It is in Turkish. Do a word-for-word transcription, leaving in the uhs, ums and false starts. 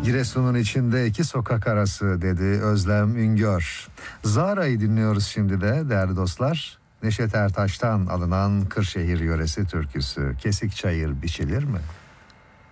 Giresun'un içinde iki sokak arası dedi Özlem Üngör. Zara'yı dinliyoruz şimdi de değerli dostlar. Neşet Ertaş'tan alınan Kırşehir yöresi türküsü. Kesik çayır biçilir mi?